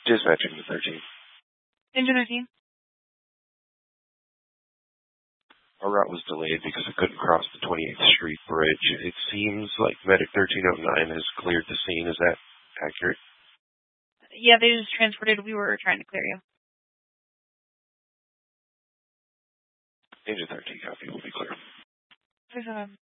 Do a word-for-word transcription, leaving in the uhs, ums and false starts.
Dispatching to thirteen. Engine thirteen. Our route was delayed because we couldn't cross the twenty-eighth Street Bridge. It seems like Medic thirteen oh nine has cleared the scene. Is that accurate? Yeah, they just transported. We were trying to clear you. Engine thirteen, copy. We'll be clear. There's a